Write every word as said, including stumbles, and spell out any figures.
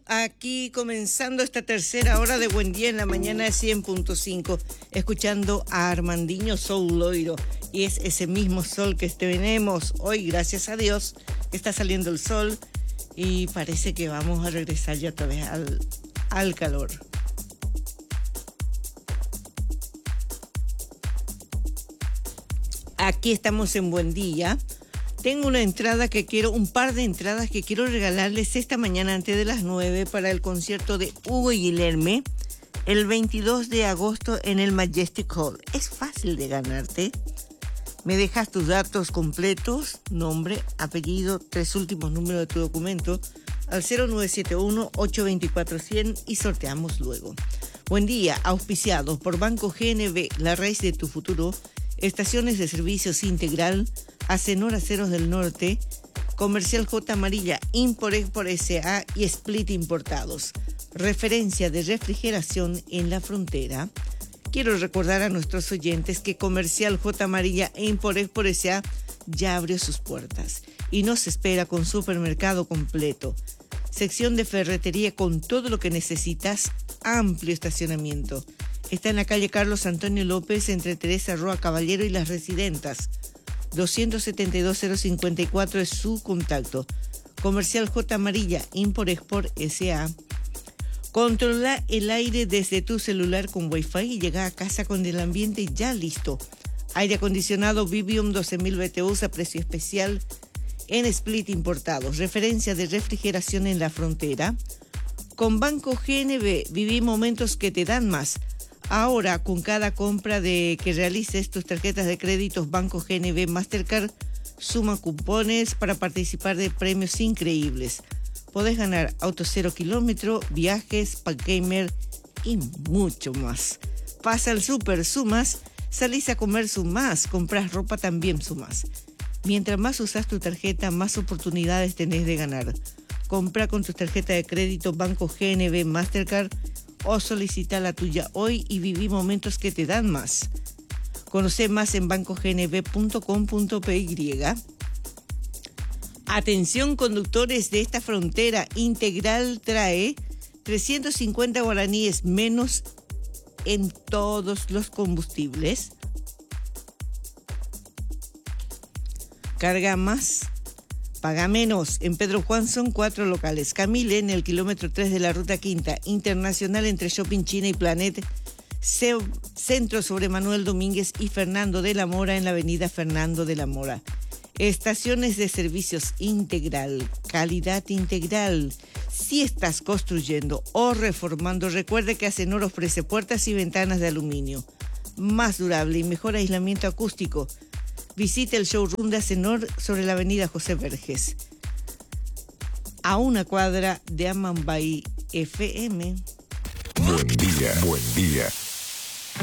aquí comenzando esta tercera hora de Buen Día en la Mañana de cien punto cinco, escuchando a Armandinho Sol Loiro. Y es ese mismo sol que tenemos hoy, gracias a Dios, que está saliendo el sol y parece que vamos a regresar ya otra vez al, al calor. Aquí estamos en Buen Día. Tengo una entrada que quiero, un par de entradas que quiero regalarles esta mañana antes de las nueve para el concierto de Hugo y Guilherme el veintidós de agosto en el Majestic Hall. Es fácil de ganarte. Me dejas tus datos completos, nombre, apellido, tres últimos números de tu documento al cero nueve siete uno, ocho dos cuatro, cien y sorteamos luego. Buen Día, auspiciado por Banco G N B, la raíz de tu futuro, Estaciones de Servicios Integral, Acenor Aceros del Norte, Comercial J Amarilla, Import-Export S A y Split Importados. Referencia de refrigeración en la frontera. Quiero recordar a nuestros oyentes que Comercial J Amarilla e Import-Export S A ya abrió sus puertas y nos espera con supermercado completo, sección de ferretería con todo lo que necesitas, amplio estacionamiento. Está en la calle Carlos Antonio López, entre Teresa Roa Caballero y Las Residentas. doscientos setenta y dos cero cincuenta y cuatro es su contacto. Comercial J Amarilla, Import-Export S A. Controla el aire desde tu celular con Wi-Fi y llega a casa con el ambiente ya listo. Aire acondicionado Vivium doce mil B T Us a precio especial en Split Importados. Referencia de refrigeración en la frontera. Con Banco G N B viví momentos que te dan más. Ahora, con cada compra de que realices tus tarjetas de créditos Banco G N B Mastercard, suma cupones para participar de premios increíbles. Podés ganar autos cero kilómetro, viajes, pack gamer y mucho más. Pasa al súper, sumas, salís a comer, sumás, compras ropa, también sumás. Mientras más usas tu tarjeta, más oportunidades tenés de ganar. Compra con tu tarjeta de crédito Banco G N B Mastercard o solicita la tuya hoy y viví momentos que te dan más. Conoce más en banco g n b punto com punto p y. Atención conductores de esta frontera, Integral trae trescientos cincuenta guaraníes menos en todos los combustibles. Carga más, paga menos. En Pedro Juan son cuatro locales. Camille en el kilómetro tres de la Ruta Quinta. Internacional entre Shopping China y Planet. Centro sobre Manuel Domínguez y Fernando de la Mora en la avenida Fernando de la Mora. Estaciones de Servicios Integral. Calidad integral. Si estás construyendo o reformando, recuerde que Acenor ofrece puertas y ventanas de aluminio. Más durable y mejor aislamiento acústico. Visite el showroom de Acenor sobre la avenida José Verges, a una cuadra de Amambay F M. Buen día, buen día.